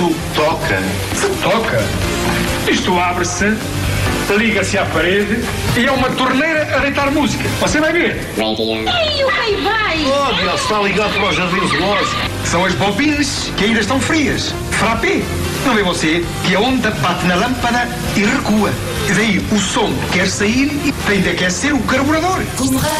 Isto toca. Toca. Isto abre-se, liga-se à parede e é uma torneira a deitar música. Você vai ver. Ei, o rei vai! Oh, ele está ligado para o jardim zoológico. São as bobinas que ainda estão frias. Frappé. Não vê você que a onda bate na lâmpada e recua. E daí o som quer sair e tem de aquecer o carburador.